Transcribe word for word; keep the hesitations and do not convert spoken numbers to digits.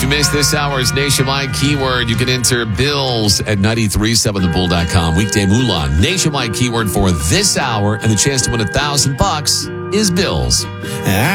you missed this hour's nationwide keyword, you can enter Bills at nine three seven the bull dot com. Weekday Moolah. Nationwide keyword for this hour and the chance to win a thousand bucks is Bills.